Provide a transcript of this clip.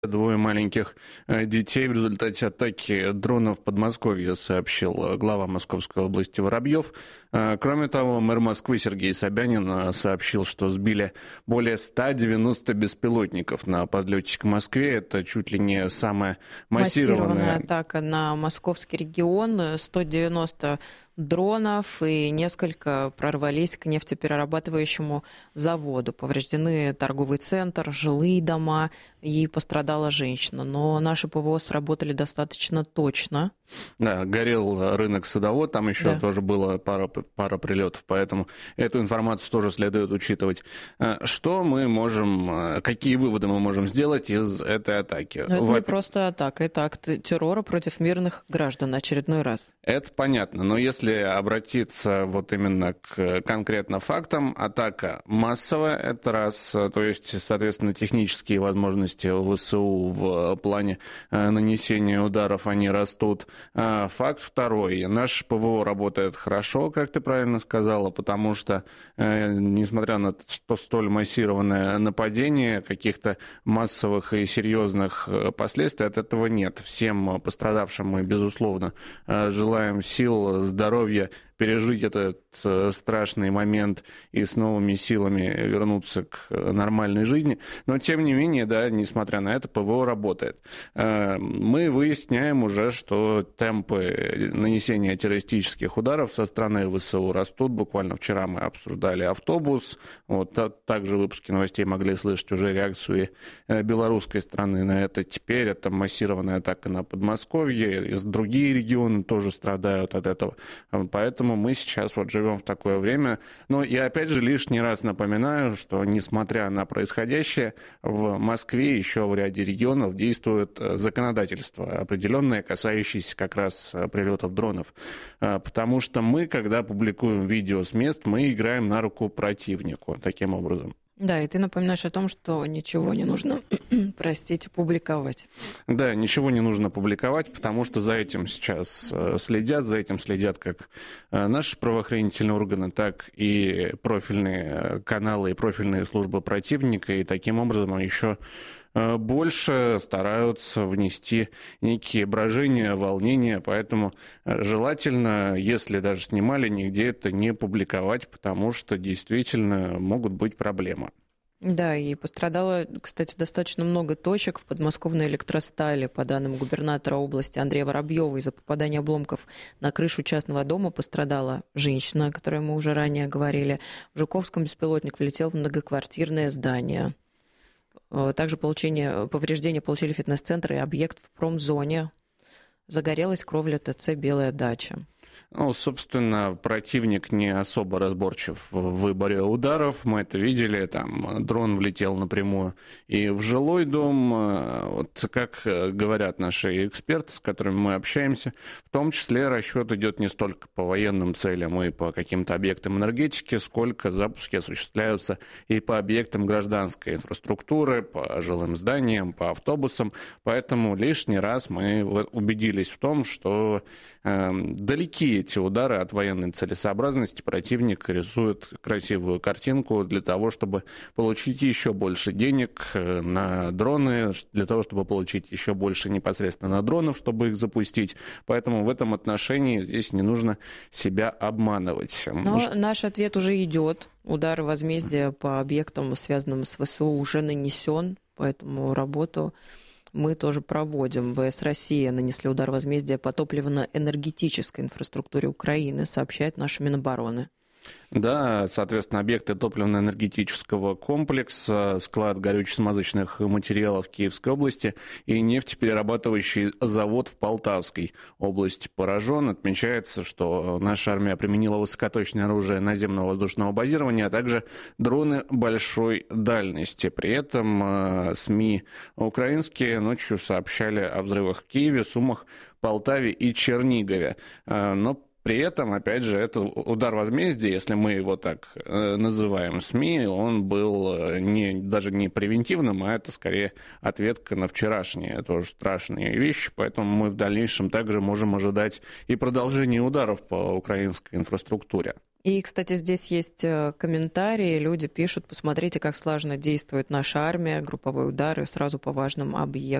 Двое маленьких детей в результате атаки дронов в Подмосковье, сообщил глава Московской области Воробьев. Кроме того, мэр Москвы Сергей Собянин сообщил, что сбили более 190 беспилотников на подлете к Москве. Это чуть ли не самая массированная атака на московский регион. 190 дронов и несколько прорвались к нефтеперерабатывающему заводу. Повреждены торговый центр, жилые дома и пострадала женщина. Но наши ПВО сработали достаточно точно. Да, горел рынок Садовод, там еще тоже было пара прилетов, поэтому эту информацию тоже следует учитывать. Что мы можем, какие выводы мы можем сделать из этой атаки? Это не просто атака, это акт террора против мирных граждан очередной раз. Это понятно, но если обратиться вот именно к конкретно фактам, атака массовая, это раз, то есть, соответственно, технические возможности ВСУ в плане нанесения ударов, они растут. Факт второй. Наш ПВО работает хорошо, как ты правильно сказала, потому что, несмотря на столь массированное нападение, каких-то массовых и серьезных последствий от этого нет. Всем пострадавшим мы, безусловно, желаем сил, здоровья, пережить этот страшный момент и с новыми силами вернуться к нормальной жизни. Но, тем не менее, да, несмотря на это, ПВО работает. Мы выясняем уже, что темпы нанесения террористических ударов со стороны ВСУ растут. Буквально вчера мы обсуждали автобус. Вот, также в выпуске новостей могли слышать уже реакцию белорусской стороны на это. Теперь это массированная атака на Подмосковье. И другие регионы тоже страдают от этого. Поэтому мы сейчас вот живем в такое время. Но я опять же лишний раз напоминаю, что несмотря на происходящее, в Москве еще в ряде регионов действует законодательство определенное, касающееся как раз прилетов дронов. Потому что мы, когда публикуем видео с мест, мы играем на руку противнику таким образом. Да, и ты напоминаешь о том, что ничего не нужно, публиковать. Да, ничего не нужно публиковать, потому что за этим сейчас следят как наши правоохранительные органы, так и профильные каналы и профильные службы противника, и таким образом еще больше стараются внести некие брожения, волнения, поэтому желательно, если даже снимали, нигде это не публиковать, потому что действительно могут быть проблемы. Да, и пострадало, кстати, достаточно много точек в подмосковной электростали. По данным губернатора области Андрея Воробьева, из-за попадания обломков на крышу частного дома пострадала женщина, о которой мы уже ранее говорили. В Жуковском беспилотник влетел в многоквартирное здание. Также повреждения получили фитнес-центр и объект в промзоне. Загорелась кровля ТЦ «Белая дача». Ну, собственно, противник не особо разборчив в выборе ударов. Мы это видели. Там дрон влетел напрямую и в жилой дом. Вот как говорят наши эксперты, с которыми мы общаемся, в том числе расчет идет не столько по военным целям и по каким-то объектам энергетики, сколько запуски осуществляются и по объектам гражданской инфраструктуры, по жилым зданиям, по автобусам. Поэтому лишний раз мы убедились в том, что далеки эти удары от военной целесообразности. Противник рисует красивую картинку для того, чтобы получить еще больше денег на дроны, для того, чтобы получить еще больше непосредственно на дронов, чтобы их запустить. Поэтому в этом отношении здесь не нужно себя обманывать. Но наш ответ уже идет. Удар возмездия по объектам, связанным с ВСУ, уже нанесен, поэтому работу мы тоже проводим. ВС России нанесли удар возмездия по топливно-энергетической инфраструктуре Украины, сообщает наш Минобороны. Да, соответственно, объекты топливно-энергетического комплекса, склад горюче-смазочных материалов в Киевской области и нефтеперерабатывающий завод в Полтавской области поражен. Отмечается, что наша армия применила высокоточное оружие наземного воздушного базирования, а также дроны большой дальности. При этом СМИ украинские ночью сообщали о взрывах в Киеве, Сумах, Полтаве и Чернигове. Но при этом, опять же, это удар возмездия, если мы его так называем СМИ, он был даже не превентивным, а это скорее ответка на вчерашние тоже страшные вещи, поэтому мы в дальнейшем также можем ожидать и продолжения ударов по украинской инфраструктуре. И, кстати, здесь есть комментарии, люди пишут, посмотрите, как слаженно действует наша армия, групповые удары сразу по важным объектам.